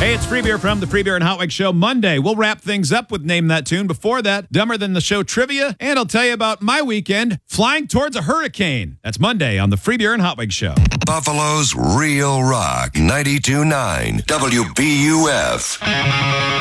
Hey, it's Free Beer from the Free Beer and Hot Wings Show. Monday, we'll wrap things up with Name That Tune. Before that, Dumber Than the Show trivia, and I'll tell you about my weekend flying towards a hurricane. That's Monday on the Free Beer and Hot Wings Show. Buffalo's Real Rock 92.9 WBUF.